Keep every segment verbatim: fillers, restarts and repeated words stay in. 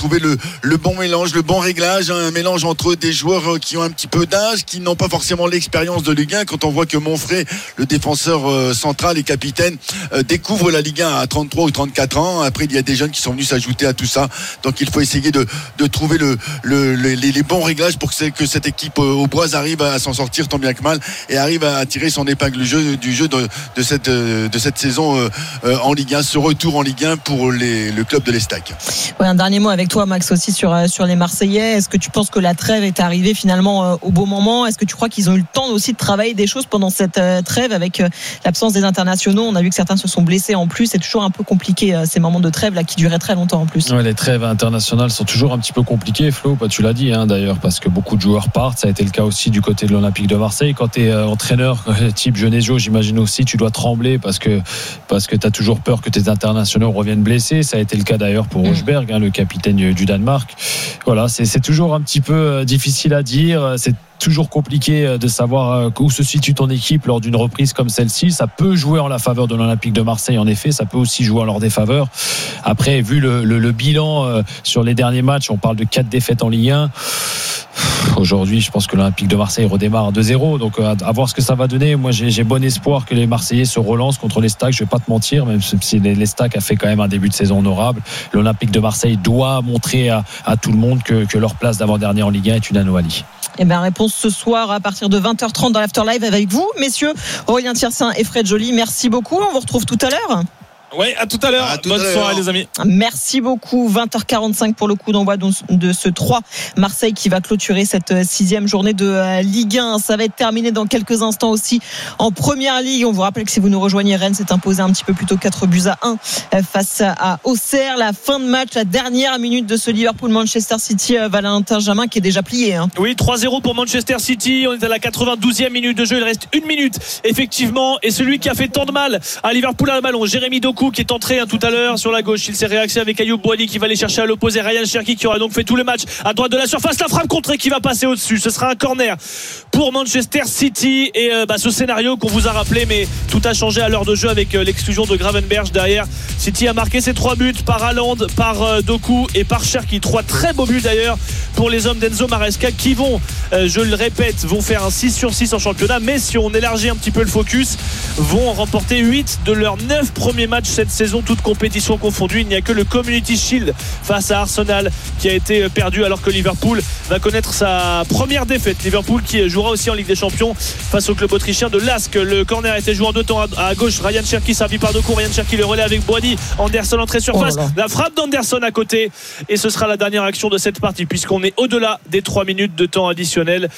trouver le, le bon mélange, le bon réglage, un mélange entre des joueurs qui ont un petit peu d'âge, qui n'ont pas forcément l'expérience de Ligue un. Quand on voit que Monfray, le défenseur euh, central et capitaine, euh, découvre la Ligue un à trente-trois ou trente-quatre ans, après il y a des jeunes qui sont venus s'ajouter à tout ça, donc il faut essayer de, de trouver le, le, les, les bons réglages pour que, que cette équipe euh, auboise arrive à s'en sortir tant bien que mal et arrive à tirer son épingle du jeu, du jeu de, de, cette, de cette saison euh, euh, en Ligue un, ce retour en Ligue un pour les, le club de l'Estac. Ouais, un dernier mot avec toi Max aussi sur, sur les Marseillais. Est-ce que tu penses que la trêve est arrivée finalement euh, au bon moment? Est-ce que tu crois qu'ils ont eu le temps aussi de travailler des choses pendant cette euh, trêve avec euh, l'absence des internationaux? On a vu que certains se sont blessés en plus. C'est toujours un peu compliqué euh, ces moments de trêve là qui duraient très longtemps en plus. Ouais, les trêves internationales sont toujours un petit peu compliquées, Flo, bah, tu l'as dit hein, d'ailleurs, parce que beaucoup de joueurs partent. Ça a été le cas aussi du côté de l'Olympique de Marseille. Quand tu es euh, entraîneur euh, type Genesio, j'imagine aussi tu dois trembler parce que parce que tu as toujours peur que tes internationaux reviennent blessés. Ça a été le cas d'ailleurs pour Rosberg, hein, le capitaine du, du Danemark. Voilà, c'est, c'est toujours un petit peu euh, difficile à dire. C'est toujours compliqué de savoir où se situe ton équipe lors d'une reprise comme celle-ci. Ça peut jouer en la faveur de l'Olympique de Marseille, en effet. Ça peut aussi jouer en leur défaveur. Après, vu le, le, le bilan euh, sur les derniers matchs, on parle de quatre défaites en Ligue un. Aujourd'hui, je pense que l'Olympique de Marseille redémarre à deux zéro. Donc, à, à voir ce que ça va donner. Moi, j'ai, j'ai bon espoir que les Marseillais se relancent contre l'Estac. Je vais pas te mentir, même si l'Estac a fait quand même un début de saison honorable. L'Olympique de Marseille doit montrer à, à tout le monde que, que leur place d'avant-dernier en Ligue un est une anomalie. Eh bien, réponse ce soir à partir de vingt heures trente dans l'Afterlive avec vous, messieurs. Aurélien Thirsin et Fred Joly, merci beaucoup. On vous retrouve tout à l'heure. Oui, à tout à l'heure. À tout Bonne à l'heure. soirée, les amis. Merci beaucoup. vingt heures quarante-cinq pour le coup d'envoi de ce trois Marseille qui va clôturer cette sixième journée de Ligue un. Ça va être terminé dans quelques instants aussi en Première Ligue. On vous rappelle que si vous nous rejoignez, Rennes s'est imposé un petit peu plus tôt quatre buts à un face à Auxerre. La fin de match, la dernière minute de ce Liverpool-Manchester City, Valentin Jamin qui est déjà plié. Hein. Oui, trois zéro pour Manchester City. On est à la quatre-vingt-douzième minute de jeu. Il reste une minute, effectivement. Et celui qui a fait tant de mal à Liverpool à le ballon, Jérémy Doku, qui est entré hein, tout à l'heure sur la gauche. Il s'est réaxé avec Ayoub Boadi qui va aller chercher à l'opposé Ryan Cherki qui aura donc fait tout le match à droite de la surface. La frappe contrée qui va passer au-dessus. Ce sera un corner pour Manchester City. Et euh, bah, ce scénario qu'on vous a rappelé, mais tout a changé à l'heure de jeu avec euh, l'exclusion de Gravenberch derrière. City a marqué ses trois buts par Haaland, par euh, Doku et par Cherki. Trois très beaux buts d'ailleurs pour les hommes d'Enzo Maresca qui vont, euh, je le répète, vont faire un six sur six en championnat. Mais si on élargit un petit peu le focus, vont remporter huit de leurs neuf premiers matchs cette saison, toutes compétitions confondues. Il n'y a que le Community Shield face à Arsenal qui a été perdu, alors que Liverpool va connaître sa première défaite. Liverpool qui jouera aussi en Ligue des Champions face au club autrichien de Lask. Le corner a été joué en deux temps à gauche. Ryan Cherki servi par Doku. Ryan Cherki le relais avec Boadi. Anderson entrée surface. Oh là là. La frappe d'Anderson à côté. Et ce sera la dernière action de cette partie puisqu'on est au-delà des trois minutes de temps additionnel.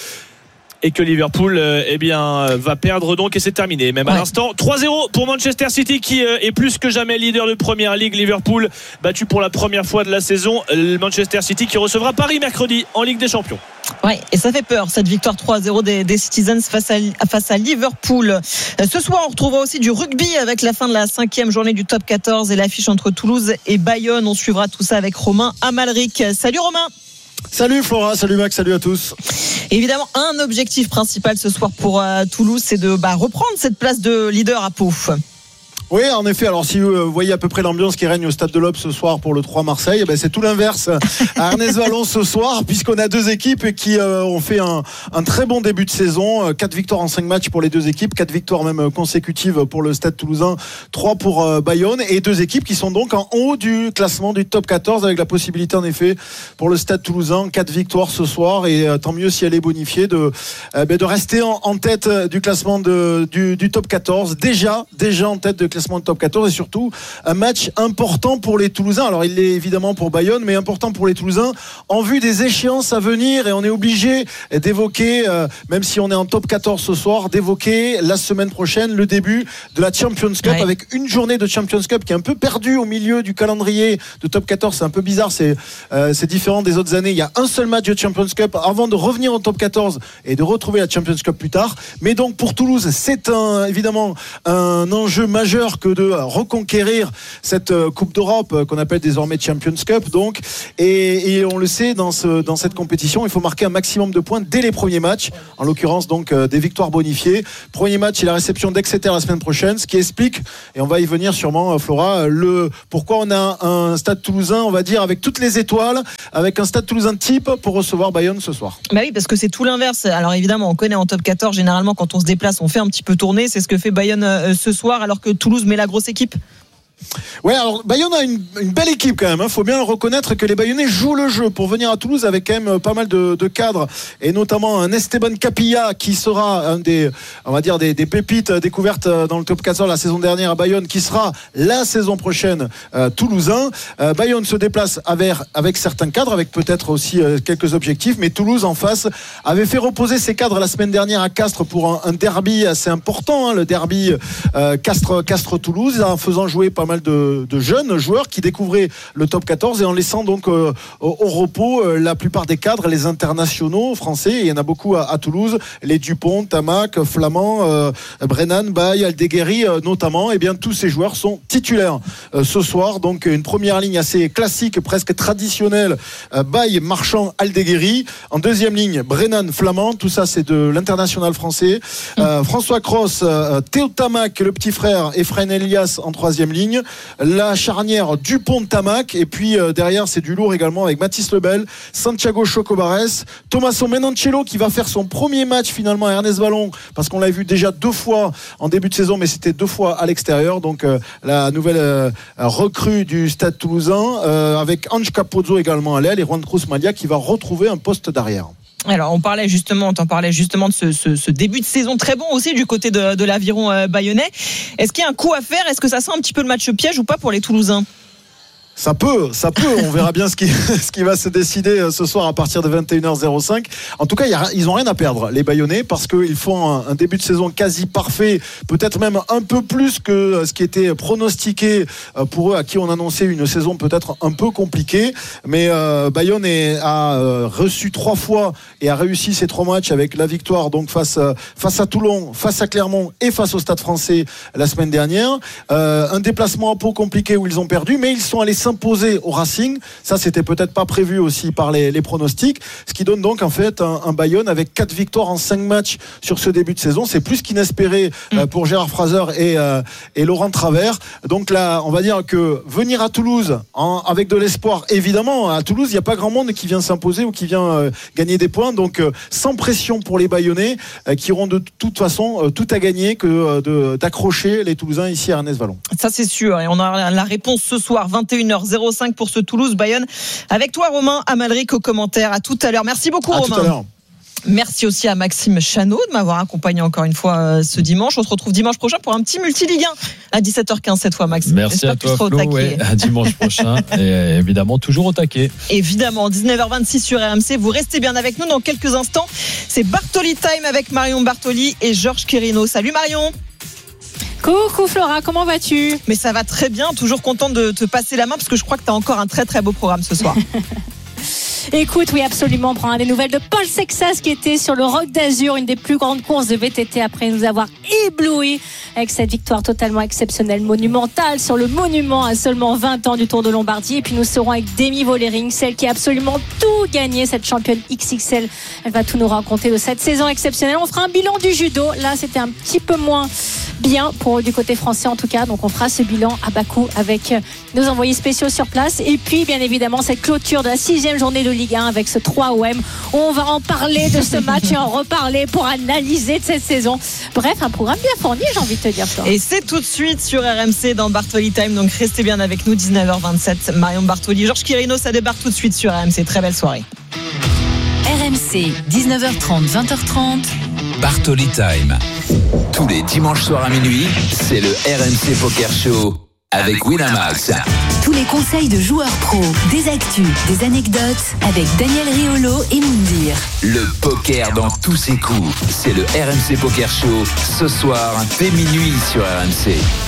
Et que Liverpool euh, eh bien, va perdre donc et c'est terminé même ouais. À l'instant trois zéro pour Manchester City qui euh, est plus que jamais leader de Première Ligue. Liverpool battu pour la première fois de la saison. Manchester City qui recevra Paris mercredi en Ligue des Champions. Ouais, et ça fait peur cette victoire trois zéro des, des Citizens face à, face à Liverpool. Ce soir on retrouvera aussi du rugby avec la fin de la cinquième journée du top quatorze et l'affiche entre Toulouse et Bayonne. On suivra tout ça avec Romain Amalric. Salut Romain. Salut Flora, salut Max, salut à tous. Évidemment, un objectif principal ce soir pour euh, Toulouse, c'est de bah, reprendre cette place de leader à Pau. Oui, en effet. Alors, si vous voyez à peu près l'ambiance qui règne au Stade de l'Aube ce soir pour le trois Marseille, ben c'est tout l'inverse à Ernest-Vallon ce soir, puisqu'on a deux équipes qui euh, ont fait un, un très bon début de saison. Quatre victoires en cinq matchs pour les deux équipes, quatre victoires même consécutives pour le Stade Toulousain, trois pour euh, Bayonne, et deux équipes qui sont donc en haut du classement du top quatorze, avec la possibilité en effet pour le Stade Toulousain, quatre victoires ce soir, et euh, tant mieux si elle est bonifiée de euh, ben de rester en, en tête du classement de, du, du top quatorze, déjà déjà en tête de classement de top quatorze, et surtout un match important pour les Toulousains. Alors il l'est évidemment pour Bayonne, mais important pour les Toulousains en vue des échéances à venir, et on est obligé d'évoquer, euh, même si on est en top quatorze ce soir, d'évoquer la semaine prochaine le début de la Champions Cup, ouais. Avec une journée de Champions Cup qui est un peu perdue au milieu du calendrier de top quatorze. C'est un peu bizarre, c'est, euh, c'est différent des autres années. Il y a un seul match de Champions Cup avant de revenir au top quatorze et de retrouver la Champions Cup plus tard. Mais donc pour Toulouse, c'est un, évidemment un enjeu majeur cœur que de reconquérir cette Coupe d'Europe qu'on appelle désormais Champions Cup. Donc, et, et on le sait, dans, ce, dans cette compétition, il faut marquer un maximum de points dès les premiers matchs. En l'occurrence, donc, des victoires bonifiées. Premier match, c'est la réception d'Exeter la semaine prochaine, ce qui explique, et on va y venir sûrement, Flora, le pourquoi on a un Stade Toulousain, on va dire, avec toutes les étoiles, avec un Stade Toulousain type pour recevoir Bayonne ce soir. Bah oui, parce que c'est tout l'inverse. Alors évidemment, on connaît en top quatorze, généralement quand on se déplace, on fait un petit peu tourner. C'est ce que fait Bayonne euh, ce soir, alors que Toulouse met la grosse équipe. Ouais, alors Bayonne a une, une belle équipe quand même. Il hein. faut bien le reconnaître que les Bayonnais jouent le jeu pour venir à Toulouse avec quand même pas mal de, de cadres et notamment un Esteban Capilla qui sera un des, on va dire des, des pépites découvertes dans le top quatorze la saison dernière à Bayonne, qui sera la saison prochaine euh, toulousain. Euh, Bayonne se déplace avec, avec certains cadres, avec peut-être aussi euh, quelques objectifs, mais Toulouse en face avait fait reposer ses cadres la semaine dernière à Castres pour un, un derby assez important, hein, le derby euh, Castres, Castres-Toulouse, en faisant jouer pas mal de, de jeunes joueurs qui découvraient le top quatorze et en laissant donc euh, au, au repos euh, la plupart des cadres, les internationaux français, et il y en a beaucoup à, à Toulouse, les Dupont, Tamac, Flamand, euh, Brennan, Baye, Aldeguerri euh, notamment. Et bien tous ces joueurs sont titulaires euh, ce soir, donc une première ligne assez classique, presque traditionnelle, euh, Baye, Marchand, Aldeguerri. En deuxième ligne, Brennan, Flamand, tout ça c'est de l'international français. euh, François Cross, euh, Théo Tamac, le petit frère, et Efrain Elias en troisième ligne. La charnière Dupont-Tamac, et puis euh, derrière c'est du lourd également avec Mathis Lebel, Santiago Chocobares, Tommaso Menoncello qui va faire son premier match finalement à Ernest Vallon, parce qu'on l'a vu déjà deux fois en début de saison, mais c'était deux fois à l'extérieur. Donc euh, la nouvelle euh, recrue du Stade Toulousain, euh, avec Ange Capozzo également à l'aile, et Juan Cruz Malia qui va retrouver un poste d'arrière. Alors on parlait justement, on t'en parlait justement de ce, ce, ce début de saison très bon aussi du côté de, de l'aviron euh, bayonnais. Est-ce qu'il y a un coup à faire? Est-ce que ça sent un petit peu le match piège ou pas pour les Toulousains? Ça peut, ça peut. On verra bien ce qui, ce qui va se décider ce soir à partir de vingt et une heures cinq. En tout cas, y a, ils n'ont rien à perdre, les Bayonnais, parce qu'ils font un, un début de saison quasi parfait, peut-être même un peu plus que ce qui était pronostiqué pour eux, à qui on annonçait une saison peut-être un peu compliquée. Mais euh, Bayonne est, a euh, reçu trois fois et a réussi ces trois matchs avec la victoire donc face, face à Toulon, face à Clermont et face au Stade Français la semaine dernière. Euh, un déplacement un peu compliqué où ils ont perdu, mais ils sont allés s'imposer au Racing. Ça, c'était peut-être pas prévu aussi par les, les pronostics, ce qui donne donc en fait un, un Bayonne avec quatre victoires en cinq matchs sur ce début de saison. C'est plus qu'inespéré euh, pour Gérard Fraser et, euh, et Laurent Travers. Donc là, on va dire que venir à Toulouse en, avec de l'espoir, évidemment, à Toulouse, il n'y a pas grand monde qui vient s'imposer ou qui vient euh, gagner des points. Donc euh, sans pression pour les Bayonnais euh, qui auront de toute façon euh, tout à gagner que euh, de, d'accrocher les Toulousains ici à Ernest Vallon. Ça, c'est sûr. Et on a la réponse ce soir, vingt et une heures cinq pour ce Toulouse-Bayonne. Avec toi, Romain Amalric, au commentaire. À tout à l'heure. Merci beaucoup, à Romain. Tout à l'heure. Merci aussi à Maxime Chanot de m'avoir accompagné encore une fois euh, ce dimanche. On se retrouve dimanche prochain pour un petit multi-Ligue un à dix-sept heures quinze cette fois, Maxime. Merci J'espère à toi, Flo. Ouais, à dimanche prochain. Et évidemment, toujours au taquet. Évidemment, dix-neuf heures vingt-six sur R M C. Vous restez bien avec nous dans quelques instants. C'est Bartoli Time avec Marion Bartoli et Georges Quirino. Salut Marion. Coucou Flora, comment vas-tu? Mais ça va très bien, toujours contente de te passer la main parce que je crois que tu as encore un très très beau programme ce soir. Écoute, oui, absolument. On prend des nouvelles de Paul Sexas qui était sur le Roc d'Azur, une des plus grandes courses de V T T après nous avoir ébloui avec cette victoire totalement exceptionnelle, monumentale sur le monument à seulement vingt ans du Tour de Lombardie. Et puis nous serons avec Demi Vollering, celle qui a absolument tout gagné, cette championne X X L. Elle va tout nous raconter de cette saison exceptionnelle. On fera un bilan du judo. Là, c'était un petit peu moins bien pour du côté français en tout cas. Donc on fera ce bilan à Bakou avec nos envoyés spéciaux sur place. Et puis bien évidemment cette clôture de la sixième journée de Ligue un avec ce trois O M. On va en parler de ce match et en reparler pour analyser de cette saison. Bref, un programme bien fourni, j'ai envie de te dire ça. Et c'est tout de suite sur R M C dans Bartoli Time. Donc restez bien avec nous, dix-neuf heures vingt-sept. Marion Bartoli, Georges Quirino, ça débarque tout de suite sur R M C. Très belle soirée. R M C, dix-neuf heures trente, vingt heures trente. Bartoli Time. Tous les dimanches soirs à minuit, c'est le R M C Poker Show avec Winamax. Tous les conseils de joueurs pros, des actus, des anecdotes avec Daniel Riolo et Moundir. Le poker dans tous ses coups, c'est le R M C Poker Show ce soir dès minuit sur R M C.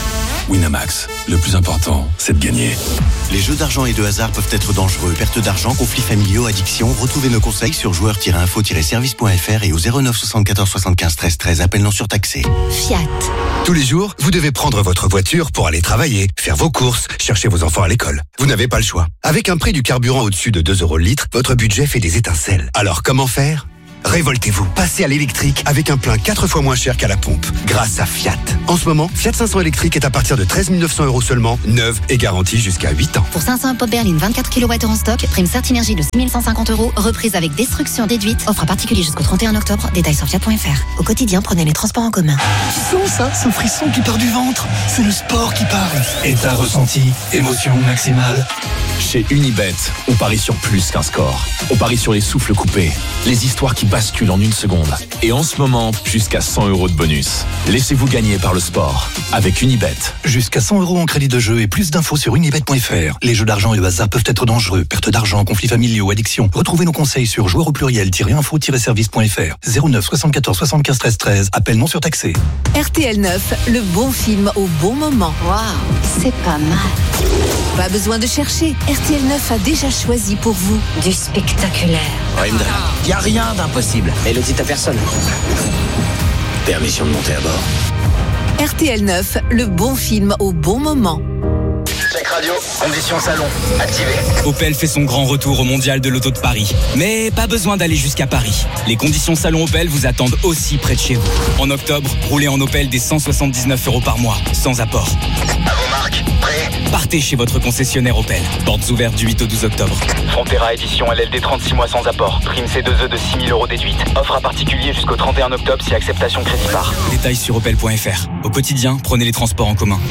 Winamax, le plus important, c'est de gagner. Les jeux d'argent et de hasard peuvent être dangereux. Perte d'argent, conflits familiaux, addiction. Retrouvez nos conseils sur joueurs tiret info tiret service point f r et au zéro neuf soixante-quatorze soixante-quinze treize treize. Appel non surtaxé. Fiat. Tous les jours, vous devez prendre votre voiture pour aller travailler, faire vos courses, chercher vos enfants à l'école. Vous n'avez pas le choix. Avec un prix du carburant au-dessus de deux euros le litre, votre budget fait des étincelles. Alors comment faire ? Révoltez-vous, passez à l'électrique avec un plein quatre fois moins cher qu'à la pompe, grâce à Fiat. En ce moment, Fiat cinq cents électrique est à partir de treize mille neuf cents euros seulement, neuve et garantie jusqu'à huit ans. Pour cinq cents pop berline vingt-quatre kilowattheures en stock, prime Certinergie de six mille cent cinquante euros, reprise avec destruction déduite, offre à particulier jusqu'au trente et un octobre, détails sur fiat point f r. Au quotidien, prenez les transports en commun. Tu sens ça, ce frisson qui part du ventre? C'est le sport qui parle. Et t'as ressenti émotion maximale? Chez Unibet, on parie sur plus qu'un score. On parie sur les souffles coupés, les histoires qui basculent en une seconde. Et en ce moment, jusqu'à cent euros de bonus. Laissez-vous gagner par le sport avec Unibet. Jusqu'à cent euros en crédit de jeu et plus d'infos sur unibet point f r. Les jeux d'argent et le hasard peuvent être dangereux. Perte d'argent, conflits familiaux, addiction. Retrouvez nos conseils sur joueurs au pluriel info service point f r. zéro neuf soixante-quatorze soixante-quinze treize treize. Appel non surtaxé. R T L neuf, le bon film au bon moment. Waouh, c'est pas mal. Pas besoin de chercher. R T L neuf a déjà choisi pour vous Du spectaculaire. Raymond, il n'y a rien d'impossible. Et le dites à personne. Permission de monter à bord. R T L neuf, le bon film au bon moment. Check radio, conditions salon, activé. Opel fait son grand retour au Mondial de l'Auto de Paris. Mais pas besoin d'aller jusqu'à Paris. Les conditions salon Opel vous attendent aussi près de chez vous. En octobre, roulez en Opel des cent soixante-dix-neuf euros par mois, sans apport. À vos marques, prêt? Partez chez votre concessionnaire Opel. Portes ouvertes du huit au douze octobre. Frontera édition L L D trente-six mois sans apport. Prime C deux E de six mille euros déduite. Offre à particulier jusqu'au trente et un octobre si acceptation crédit par. Détails sur opel point f r. Au quotidien, prenez les transports en commun.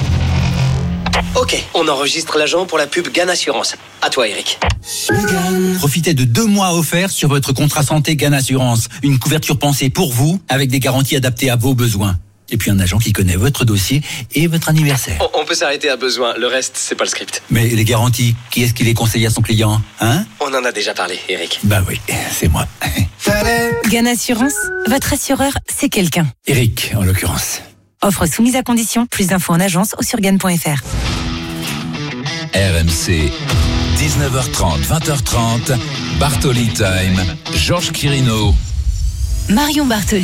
Ok, on enregistre l'agent pour la pub Gan Assurance. À toi, Eric. Profitez de deux mois offerts sur votre contrat santé Gan Assurance. Une couverture pensée pour vous, avec des garanties adaptées à vos besoins. Et puis un agent qui connaît votre dossier et votre anniversaire. On, on peut s'arrêter à besoin, le reste, c'est pas le script. Mais les garanties, qui est-ce qui les conseille à son client, hein? On en a déjà parlé, Eric. Bah oui, c'est moi. Gan Assurance, votre assureur, c'est quelqu'un. Eric, en l'occurrence. Offre soumise à condition, plus d'infos en agence ou sur gan point f r. R M C, dix-neuf heures trente, vingt heures trente, Bartoli Time, Georges Quirino. Marion Bartoli.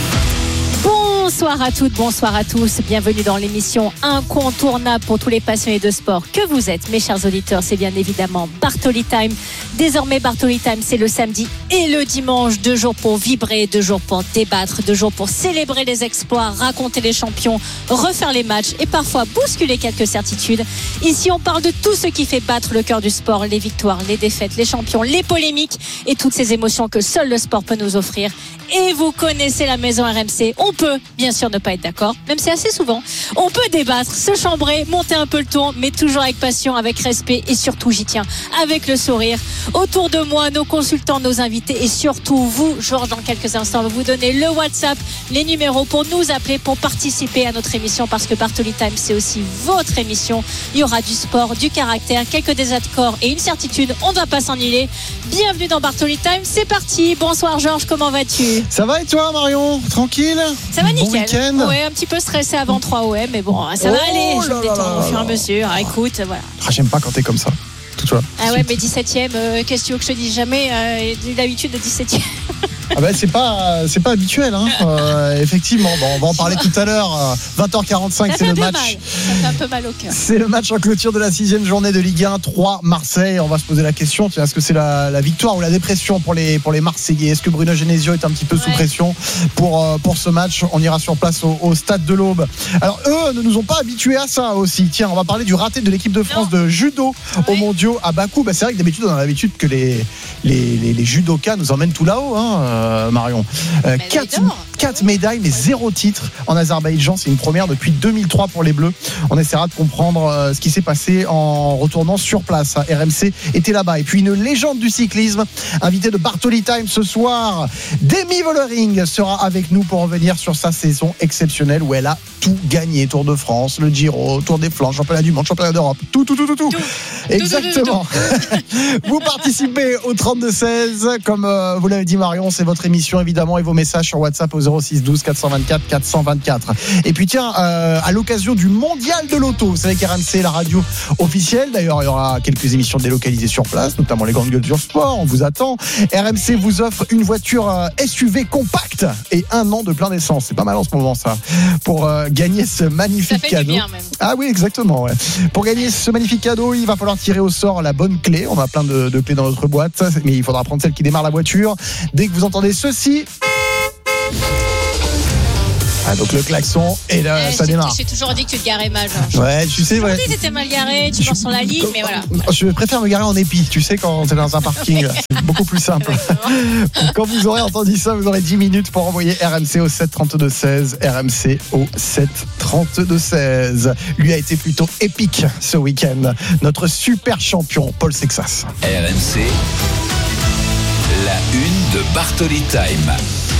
Bonsoir à toutes, bonsoir à tous. Bienvenue dans l'émission incontournable pour tous les passionnés de sport que vous êtes, mes chers auditeurs. C'est bien évidemment Bartoli Time. Désormais, Bartoli Time, c'est le samedi et le dimanche. Deux jours pour vibrer, deux jours pour débattre, deux jours pour célébrer les exploits, raconter les champions, refaire les matchs et parfois bousculer quelques certitudes. Ici, on parle de tout ce qui fait battre le cœur du sport, les victoires, les défaites, les champions, les polémiques et toutes ces émotions que seul le sport peut nous offrir. Et vous connaissez la maison R M C. On peut, bien sûr, ne pas être d'accord, même si assez souvent. On peut débattre, se chambrer, monter un peu le ton, mais toujours avec passion, avec respect et surtout, j'y tiens, avec le sourire. Autour de moi, nos consultants, nos invités et surtout vous, Georges, dans quelques instants, va vous donner le WhatsApp, les numéros pour nous appeler, pour participer à notre émission, parce que Bartoli Time, c'est aussi votre émission. Il y aura du sport, du caractère, quelques désaccords et une certitude. On ne va pas s'ennuyer. Bienvenue dans Bartoli Time. C'est parti. Bonsoir, Georges. Comment vas-tu? Ça va et toi, Marion? Tranquille? Ça va, nickel. Bon week-end. Ouais, un petit peu stressé avant trois O M, mais bon, ça va oh aller. Je là me détends là au fur et à là. mesure. Ah, écoute, voilà. Ah, j'aime pas quand t'es comme ça. Tout ça. Ah ouais, mais dix-septième, euh, qu'est-ce que tu veux que je te dise? Jamais euh, d'habitude de dix-septième. Ah bah c'est pas c'est pas habituel hein. euh, effectivement. Bon, on va en parler tout à l'heure. vingt heures quarante-cinq, ça c'est fait le un peu match. mal. Ça fait un peu mal au cœur. C'est le match en clôture de la sixième journée de Ligue un. trois Marseille. On va se poser la question. Tiens, est-ce que c'est la, la victoire ou la dépression pour les pour les Marseillais? Est-ce que Bruno Genesio est un petit peu ouais. sous pression pour euh, pour ce match? On ira sur place au, au stade de l'Aube. Alors eux ne nous ont pas habitués à ça aussi. Tiens, on va parler du raté de l'équipe de France non. de judo ouais. aux mondiaux à Bakou. Bah, c'est vrai que d'habitude on a l'habitude que les les, les, les judokas nous emmènent tout là-haut, hein, euh, Marion. Euh, quatre, quatre médailles mais zéro titre en Azerbaïdjan, c'est une première depuis deux mille trois pour les Bleus. On essaiera de comprendre euh, ce qui s'est passé en retournant sur place. R M C était là-bas. Et puis une légende du cyclisme, invité de Bartoli Time ce soir, Demi Vollering sera avec nous pour revenir sur sa saison exceptionnelle où elle a tout gagné. Tour de France, le Giro, Tour des Flandres, championnat du monde, championnat d'Europe, tout, tout, tout, tout, tout. tout. Exactement. Exactement. Vous participez au trente-deux seize. Comme euh, vous l'avez dit, Marion, c'est votre émission, évidemment, et vos messages sur WhatsApp au zéro six douze quatre cent vingt-quatre quatre cent vingt-quatre. Et puis, tiens, euh, à l'occasion du mondial de l'auto, vous savez qu'R M C est la radio officielle. D'ailleurs, il y aura quelques émissions délocalisées sur place, notamment les grandes gueules du sport. On vous attend. R M C vous offre une voiture euh, S U V compacte et un an de plein d'essence. C'est pas mal en ce moment, ça. Pour euh, gagner ce magnifique ça fait cadeau. Du bien, même. Ah oui, exactement. Ouais. Pour gagner ce magnifique cadeau, il va falloir tirer au sort la bonne clé. On a plein de, de clés dans notre boîte, mais il faudra prendre celle qui démarre la voiture. Dès que vous entendez ceci. Ah, donc le klaxon et là, eh, ça j'ai, démarre. J'ai toujours dit que tu te garais mal. Genre. Ouais, tu sais. Aujourd'hui, Ouais. t'étais mal garé, tu pars sur la ligne, mais voilà. Je préfère me garer en épi, tu sais, quand t'es dans un parking. C'est beaucoup plus simple. Quand vous aurez entendu ça, vous aurez dix minutes pour envoyer R M C au sept trente-deux seize. R M C au sept trente-deux seize. Lui a été plutôt épique ce week-end. Notre super champion, Paul Sexas. R M C, la une de Bartoli Time.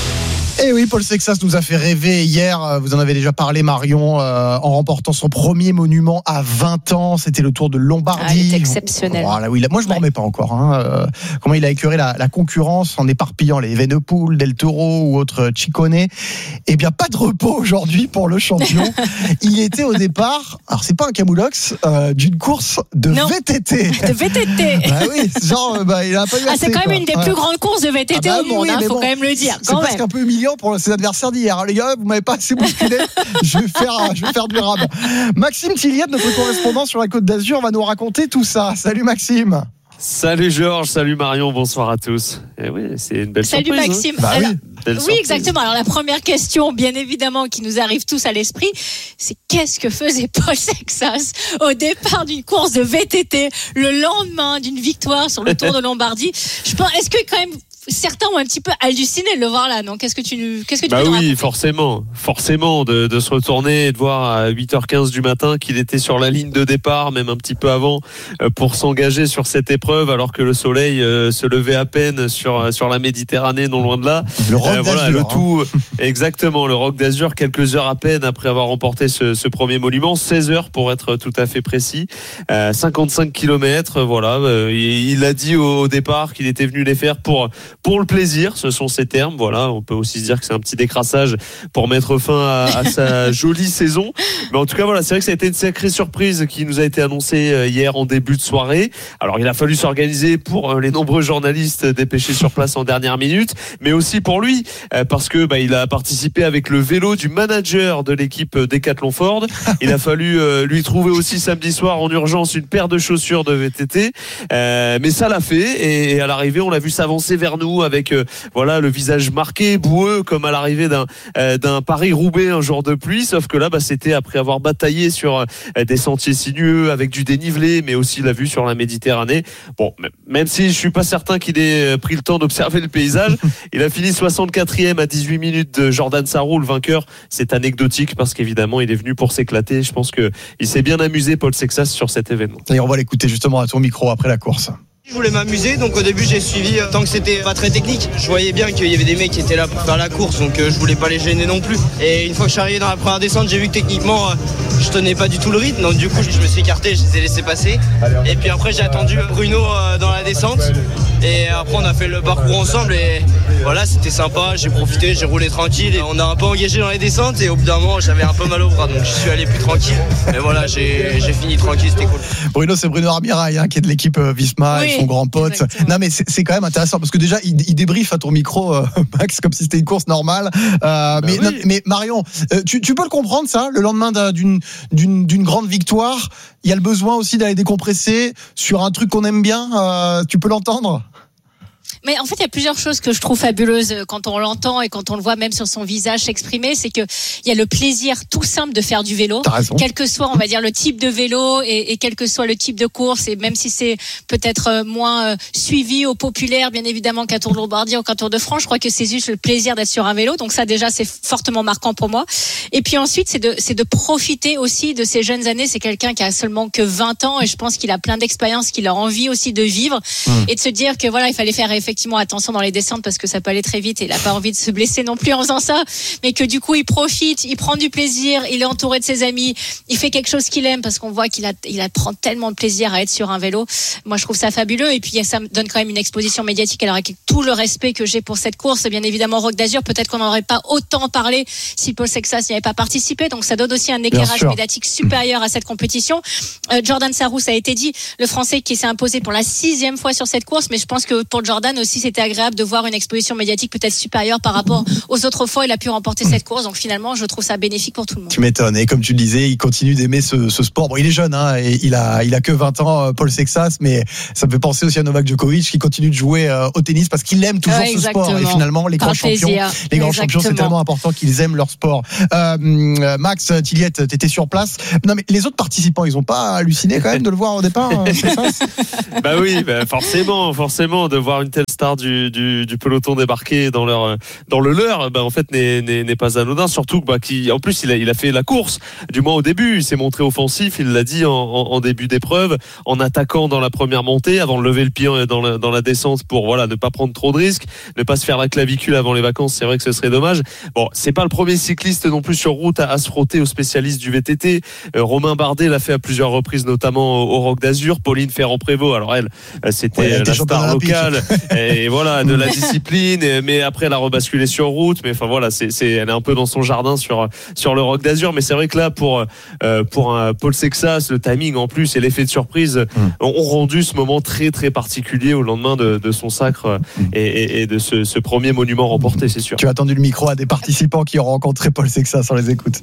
Et oui, Paul Sexas nous a fait rêver hier. Vous en avez déjà parlé, Marion, euh, en remportant son premier monument à vingt ans. C'était le Tour de Lombardie. Ah, il est exceptionnel. Voilà, oui, moi, je m'en remets pas encore. Hein. Euh, comment il a écœuré la, la concurrence en éparpillant les Evenepoel, Del Toro ou autres Ciccone. Eh bien, pas de repos aujourd'hui pour le champion. Il était au départ, alors c'est pas un camoulox, euh, d'une course de non. V T T. De V T T. Bah oui, genre, bah, il a pas eu Ah, assez, c'est quand quoi. même une des Ouais. plus grandes courses de V T T ah bah, au monde, oui, hein, faut bon, quand même le dire. C'est quand presque même. un peu humiliant pour ses adversaires d'hier. Les gars, vous m'avez pas assez bousculé. je vais faire, je vais faire du rab. Maxime Tilliet, notre correspondant sur la Côte d'Azur, va nous raconter tout ça. Salut Maxime. Salut Georges, salut Marion, bonsoir à tous. Et oui, c'est une belle Salut surprise. Maxime. Hein. Bah Alors, oui, belle oui, surprise. exactement. Alors la première question, bien évidemment, qui nous arrive tous à l'esprit, c'est qu'est-ce que faisait Paul Sexas au départ d'une course de V T T, le lendemain d'une victoire sur le Tour de Lombardie. Je pense, est-ce que quand même certains ont un petit peu halluciné de le voir là, non? Qu'est-ce que tu, qu'est-ce que tu bah peux nous oui, raconter? forcément, forcément, de, de se retourner et de voir à huit heures quinze du matin qu'il était sur la ligne de départ, même un petit peu avant, euh, pour s'engager sur cette épreuve, alors que le soleil euh, se levait à peine sur sur la Méditerranée, non loin de là. Le Roc euh, voilà, d'Azur, le hein. tout, exactement, le Roc d'Azur, quelques heures à peine après avoir remporté ce, ce premier monument, seize heures pour être tout à fait précis, euh, cinquante-cinq kilomètres, voilà. Euh, il, il a dit au, au départ qu'il était venu les faire pour pour le plaisir. Ce sont ces termes, voilà. On peut aussi se dire que c'est un petit décrassage pour mettre fin à, à sa jolie saison. Mais en tout cas, voilà, c'est vrai que ça a été une sacrée surprise qui nous a été annoncée hier en début de soirée. Alors, il a fallu s'organiser pour les nombreux journalistes dépêchés sur place en dernière minute, mais aussi pour lui, parce que bah, il a participé avec le vélo du manager de l'équipe Decathlon Ford. Il a fallu euh, lui trouver aussi samedi soir en urgence une paire de chaussures de V T T, euh, mais ça l'a fait. Et à l'arrivée, on l'a vu s'avancer vers nous avec euh, voilà le visage marqué, boueux, comme à l'arrivée d'un euh, d'un Paris-Roubaix un jour de pluie. Sauf que là, bah, c'était après avoir bataillé sur euh, des sentiers sinueux avec du dénivelé, mais aussi la vue sur la Méditerranée. Bon, même si je suis pas certain qu'il ait pris le temps d'observer le paysage, il a fini soixante-quatrième à dix-huit minutes de Jordan Sarrou, le vainqueur. C'est anecdotique parce qu'évidemment, il est venu pour s'éclater. Je pense que il s'est bien amusé, Paul Sexas, sur cet événement. Et on va l'écouter justement à ton micro après la course. Je voulais m'amuser, donc au début j'ai suivi tant que c'était pas très technique. Je voyais bien qu'il y avait des mecs qui étaient là pour faire la course, donc je voulais pas les gêner non plus. Et une fois que je suis arrivé dans la première descente, j'ai vu que techniquement je tenais pas du tout le rythme, donc du coup je me suis écarté, je les ai laissés passer. Et puis après j'ai attendu Bruno dans la descente, et après on a fait le parcours ensemble, et voilà, c'était sympa, j'ai profité, j'ai roulé tranquille. Et on a un peu engagé dans les descentes, et au bout d'un moment j'avais un peu mal au bras, donc je suis allé plus tranquille. Mais voilà, j'ai, j'ai fini tranquille, c'était cool. Bruno, c'est Bruno Armirail, hein, qui est de l'équipe euh, Visma. Oui. Son grand pote. Exactement. Non mais c'est, c'est quand même intéressant parce que déjà il, il débriefe à ton micro, euh, Max, comme si c'était une course normale. Euh, bah mais, oui. non, mais Marion, euh, tu, tu peux le comprendre ça, le lendemain d'une, d'une, d'une grande victoire, il y a le besoin aussi d'aller décompresser sur un truc qu'on aime bien. Euh, tu peux l'entendre? Mais en fait, il y a plusieurs choses que je trouve fabuleuses quand on l'entend et quand on le voit même sur son visage s'exprimer. C'est que il y a le plaisir tout simple de faire du vélo, quel que soit, on va dire, le type de vélo et, et quel que soit le type de course. Et même si c'est peut-être moins suivi au populaire, bien évidemment, qu'un Tour de Lombardie ou qu'un Tour de France, je crois que c'est juste le plaisir d'être sur un vélo. Donc ça, déjà, c'est fortement marquant pour moi. Et puis ensuite, c'est de, c'est de profiter aussi de ces jeunes années. C'est quelqu'un qui a seulement que vingt ans et je pense qu'il a plein d'expériences, qu'il a envie aussi de vivre mmh. et de se dire que voilà, il fallait faire effectivement effectivement attention dans les descentes parce que ça peut aller très vite et il a pas envie de se blesser non plus en faisant ça, mais que du coup il profite, il prend du plaisir, il est entouré de ses amis, il fait quelque chose qu'il aime parce qu'on voit qu'il a, il a prend tellement de plaisir à être sur un vélo. Moi je trouve ça fabuleux et puis ça me donne quand même une exposition médiatique. Alors avec tout le respect que j'ai pour cette course, bien évidemment Roc d'Azur, peut-être qu'on n'en aurait pas autant parlé si Paul Sexas n'y avait pas participé, donc ça donne aussi un éclairage médiatique supérieur à cette compétition. Euh, Jordan Sarrou, ça a été dit, le Français qui s'est imposé pour la sixième fois sur cette course, mais je pense que pour Jordan aussi c'était agréable de voir une exposition médiatique peut-être supérieure par rapport aux autres fois. Il a pu remporter cette course, donc finalement je trouve ça bénéfique pour tout le monde. Tu m'étonnes, et comme tu le disais, il continue d'aimer ce, ce sport. Bon, il est jeune, hein, et il a, il a que vingt ans, Paul Sexas, mais ça me fait penser aussi à Novak Djokovic qui continue de jouer euh, au tennis parce qu'il aime toujours ouais, ce sport. Et finalement, les grands champions, les grands champions, c'est tellement important qu'ils aiment leur sport. Euh, Max Tilliette, t'étais sur place. Non, mais les autres participants, ils ont pas halluciné quand même de le voir au départ. Bah oui, bah forcément, forcément, de voir une telle star du, du, du peloton débarquer dans leur, dans le leur, bah en fait n'est, n'est, n'est pas anodin. Surtout bah qui, en plus, il a, il a fait la course. Du moins au début, il s'est montré offensif. Il l'a dit en, en, en début d'épreuve, en attaquant dans la première montée, avant de lever le pied dans la, dans la descente pour voilà ne pas prendre trop de risques, ne pas se faire la clavicule avant les vacances. C'est vrai que ce serait dommage. Bon, c'est pas le premier cycliste non plus sur route à, à se frotter aux spécialistes du V T T. Euh, Romain Bardet l'a fait à plusieurs reprises, notamment au, au Roc d'Azur. Pauline Ferrand-Prévôt, alors elle, c'était ouais, la star locale et voilà de la discipline. Et, mais après, elle a rebasculé sur route. Mais enfin voilà, c'est, c'est, elle est un peu dans son jardin sur sur le Roc d'Azur. Mais c'est vrai que là, pour euh, pour un Paul Sexas, le timing en plus et l'effet de surprise mmh. ont rendu ce moment très très particulier au lendemain de, de son sacre mmh. et, et, et de ce, ce premier monument remporté, c'est sûr. Tu as tendu le micro à des participants qui ont rencontré Paul Sexas, on les écoute.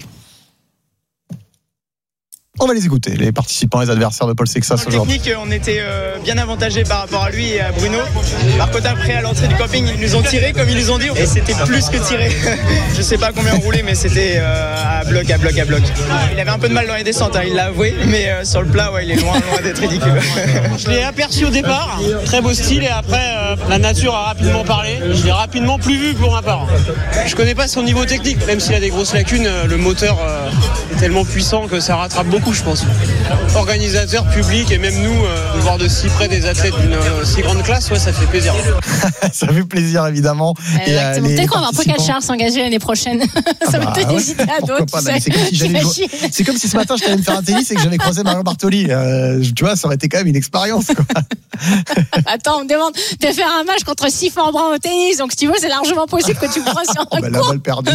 On va les écouter, les participants, les adversaires de Paul Sexas aujourd'hui. En technique, on était euh, bien avantagés par rapport à lui et à Bruno. Par contre, après, à l'entrée du camping, ils nous ont tiré, comme ils nous ont dit, et c'était plus que tiré. Je sais pas combien on roulait, mais c'était euh, à bloc, à bloc, à bloc. Il avait un peu de mal dans les descentes, hein, il l'a avoué, mais euh, sur le plat, ouais, il est loin, loin d'être ridicule. Je l'ai aperçu au départ, très beau style, et après, euh, la nature a rapidement parlé. Je l'ai rapidement plus vu pour ma part. Je connais pas son niveau technique, même s'il a des grosses lacunes, le moteur euh, est tellement puissant que ça rattrape beaucoup, je pense. Organisateurs, public et même nous, euh, de voir de si près des athlètes d'une euh, si grande classe, ouais, ça fait plaisir. Ça fait plaisir, évidemment. Exactement. Peut-être qu'on va voir Pogačar s'engager l'année prochaine. Ah ça bah, va peut-être ouais, hésiter à d'autres. Pas, c'est, comme si j'allais jouer... c'est comme si ce matin, je allé me faire un tennis et que j'avais croisé Mario Bartoli. Euh, tu vois, ça aurait été quand même une expérience. Quoi. Attends, on me demande de faire un match contre Sifan Brun au tennis. Donc, si tu veux, c'est largement possible que tu me croises sur un oh, bah, la balle perdue.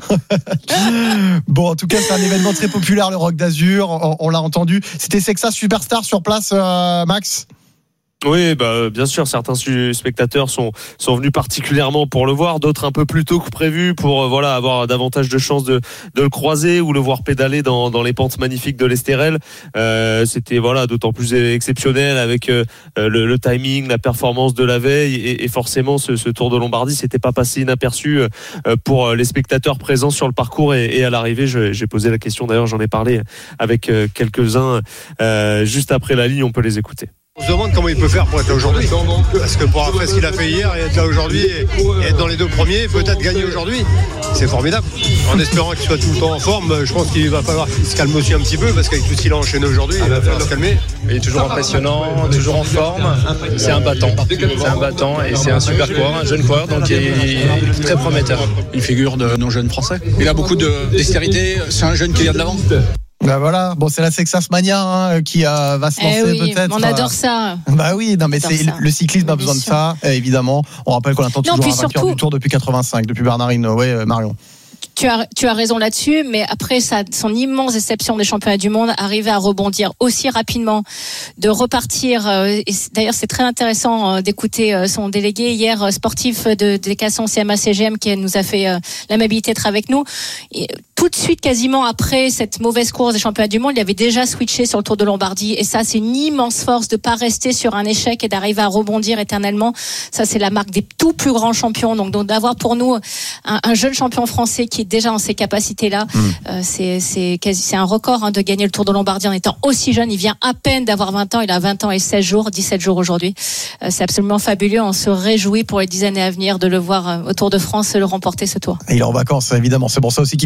Bon, en tout cas, c'est un événement très populaire, le Roc d'Azur. On, on l'a entendu. C'était Sexas Superstar sur place, euh, Max? Oui, bah, bien sûr, certains spectateurs sont, sont venus particulièrement pour le voir, d'autres un peu plus tôt que prévu pour, euh, voilà, avoir davantage de chances de, de le croiser ou le voir pédaler dans, dans les pentes magnifiques de l'Estérel. Euh, c'était, voilà, d'autant plus exceptionnel avec euh, le, le timing, la performance de la veille et, et forcément ce, ce Tour de Lombardie s'était pas passé inaperçu euh, pour les spectateurs présents sur le parcours et, et à l'arrivée. Je, j'ai posé la question, d'ailleurs, j'en ai parlé avec euh, quelques-uns euh, juste après la ligne, on peut les écouter. On se demande comment il peut faire pour être là aujourd'hui. Parce que pour après ce qu'il a fait hier et être là aujourd'hui et être dans les deux premiers, peut-être gagner aujourd'hui, c'est formidable. En espérant qu'il soit tout le temps en forme, je pense qu'il va falloir qu'il se calme aussi un petit peu parce qu'avec tout ce qu'il a enchaîné aujourd'hui, il va falloir se calmer. Il est toujours impressionnant, toujours en forme. C'est un battant. C'est un battant et c'est un super coureur, un jeune coureur, donc il est très prometteur. Il figure de nos jeunes Français. Il a beaucoup de dextérité, c'est un jeune qui vient de l'avant. Ben voilà, bon c'est la Sexas Mania hein, qui euh, va se lancer eh oui, peut-être. On adore ça. Bah oui, non mais c'est ça. Le cyclisme a besoin de ça, évidemment. On rappelle qu'on attend toujours non, un vainqueur surtout... du Tour depuis quatre-vingt-cinq, depuis Bernard Hinault. Ouais, Marion. Tu as, tu as raison là-dessus, mais après sa, son immense déception des championnats du monde, arriver à rebondir aussi rapidement, de repartir. Euh, et d'ailleurs, c'est très intéressant euh, d'écouter euh, son délégué hier euh, sportif de Decathlon C M A C G M qui nous a fait euh, l'amabilité d'être avec nous. Et, tout de suite, quasiment après cette mauvaise course des championnats du monde, il avait déjà switché sur le Tour de Lombardie. Et ça, c'est une immense force de pas rester sur un échec et d'arriver à rebondir éternellement. Ça, c'est la marque des tout plus grands champions. Donc, donc d'avoir pour nous un, un jeune champion français qui est déjà dans ces capacités-là, mmh. euh, c'est, c'est, quasi, c'est un record hein, de gagner le Tour de Lombardie en étant aussi jeune. Il vient à peine d'avoir vingt ans. Il a vingt ans et seize jours, dix-sept jours aujourd'hui. Euh, c'est absolument fabuleux. On se réjouit pour les dix années à venir de le voir euh, au Tour de France le remporter ce tour. Et il est en vacances, évidemment. C'est pour ça aussi qu'il est parti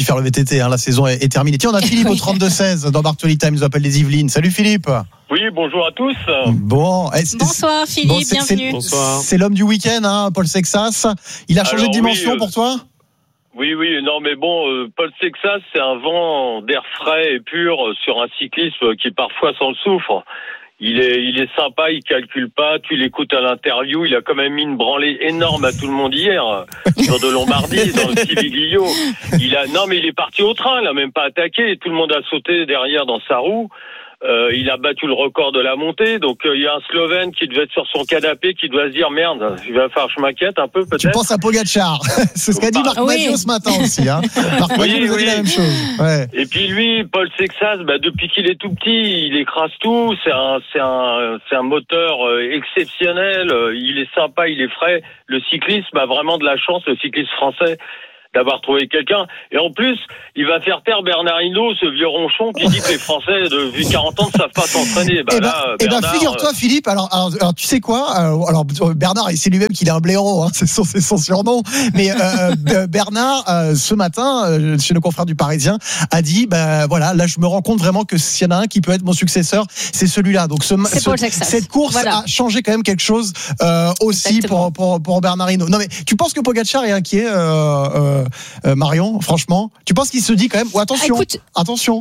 faire le V T T. Hein, la saison est, est terminée. Tiens, on a Philippe au trente-deux seize dans Bartoli Time. Il nous appelle des Yvelines. Salut Philippe. Oui, bonjour à tous. Bon, bonsoir Philippe, bon, c'est, bienvenue. C'est, Bonsoir. c'est l'homme du week-end, hein, Paul Sexas. Il a changé Alors, de dimension oui, euh, pour toi? Oui, oui, non, mais bon, euh, Paul Sexas, c'est un vent d'air frais et pur sur un cyclisme qui parfois s'en souffre. Il est, il est sympa, il calcule pas. Tu l'écoutes à l'interview, il a quand même mis une branlée énorme à tout le monde hier sur de Lombardie, dans le Civiglio. Il a, non, mais il est parti au train, il a même pas attaqué. Tout le monde a sauté derrière dans sa roue. Euh, il a battu le record de la montée, donc euh, il y a un Slovène qui devait être sur son canapé, qui doit se dire merde, il va falloir que je m'inquiète un peu peut-être. Tu penses à Pogacar. C'est ce qu'a dit Marc oui. Maggio ce matin aussi. Hein. Marc Oui, Maggio nous a oui. dit la même chose. Ouais. Et puis lui, Paul Sexas, bah, depuis qu'il est tout petit, il écrase tout. C'est un, c'est un, c'est un moteur euh, exceptionnel. Euh, Il est sympa, il est frais. Le cyclisme a vraiment de la chance, le cyclisme français, d'avoir trouvé quelqu'un. Et en plus, il va faire taire Bernard Hinault, ce vieux ronchon qui dit que les Français depuis quarante ans ne savent pas s'entraîner. Bah, Eh ben, là, eh ben, Bernard, figure-toi, Philippe. Alors, alors, alors, tu sais quoi euh, Alors, Bernard, c'est lui-même qu'il est un blaireau. Hein, c'est, son, c'est son surnom. Mais euh, Bernard, euh, ce matin, euh, chez nos confrères du Parisien, a dit, ben voilà, là, je me rends compte vraiment que s'il y en a un qui peut être mon successeur, c'est celui-là. Donc, ce, C'est ce, Paul Sexas. cette course Voilà. a changé quand même quelque chose euh, aussi pour, pour pour Bernard Hinault. Non, mais tu penses que Pogacar est inquiet, euh, euh, euh, Marion? Franchement, tu penses qu'il se dit quand même, ou attention, Écoute, attention.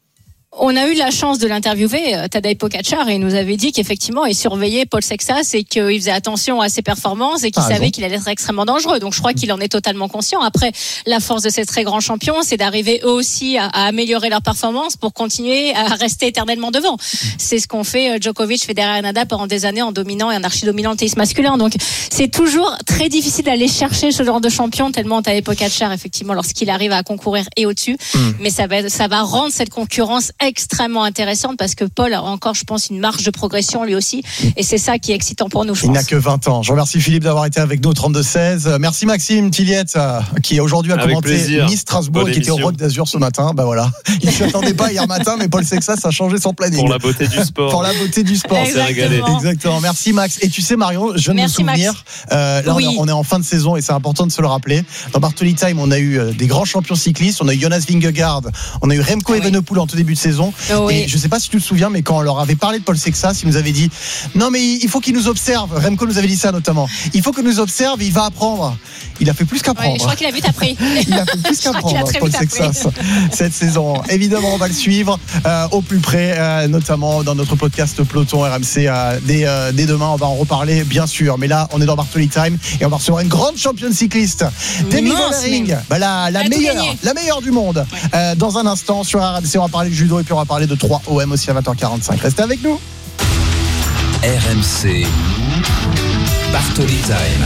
On a eu la chance de l'interviewer, euh, Tadej Pogacar, et il nous avait dit qu'effectivement, il surveillait Paul Sexas et qu'il faisait attention à ses performances et qu'il Ah, savait bon. qu'il allait être extrêmement dangereux. Donc, je crois qu'il en est totalement conscient. Après, la force de ces très grands champions, c'est d'arriver eux aussi à, à améliorer leurs performances pour continuer à rester éternellement devant. C'est ce qu'ont fait euh, Djokovic, Federer et Nadal pendant des années en dominant et en archi-dominant le tennis masculin. Donc, c'est toujours très difficile d'aller chercher ce genre de champion, tellement Tadej Pogacar, effectivement, lorsqu'il arrive à concourir et au-dessus. Mm. Mais ça va, ça va rendre cette concurrence extrêmement intéressante parce que Paul a encore, je pense, une marge de progression lui aussi. Et c'est ça qui est excitant pour nous, je Il pense. n'a que vingt ans. Je remercie Philippe d'avoir été avec nous au trente-deux seize. Merci Maxime Tilliette, euh, qui aujourd'hui a Avec commenté plaisir. Nice Strasbourg Bonne et qui était au émission. Rock d'Azur ce matin. Ben voilà. Il ne s'y attendait pas hier matin, mais Paul Sexas a changé son planning. Pour la beauté du sport. Pour la beauté du sport. On s'est régalé. Exactement. Merci Max. Et tu sais, Marion, je viens de me Merci, souvenir, Max. euh, là Oui. on est- on est en fin de saison et c'est important de se le rappeler. Dans Bartoli Time, on a eu euh, des grands champions cyclistes. On a eu Jonas Vingegaard, on a eu Remco Ah oui. Evenepoel en tout début de saison. Oh oui. Et je sais pas si tu te souviens, mais quand on leur avait parlé de Paul Sexas, il nous avait dit non, mais il faut qu'il nous observe. Remco nous avait dit ça notamment. Il faut qu'il nous observe, il va apprendre. Il a fait plus Ouais, qu'apprendre. je crois qu'il a vite appris. Il a fait plus Je crois qu'il a qu'apprendre, très Paul vite appris. Sexas, cette saison. Évidemment, on va le suivre euh, au plus près, euh, notamment dans notre podcast Peloton R M C. Euh, dès, euh, dès demain, on va en reparler, bien sûr. Mais là, on est dans Bartoli Time et on va recevoir une grande championne cycliste, Demi Immense, Vollering, même. bah, la, la Elle a tout meilleure, gagné. la meilleure du monde. Euh, dans un instant, sur R M C, on va parler de judo et puis on va parler de trois O M aussi à vingt heures quarante-cinq. Restez avec nous. R M C, Bartoli Time,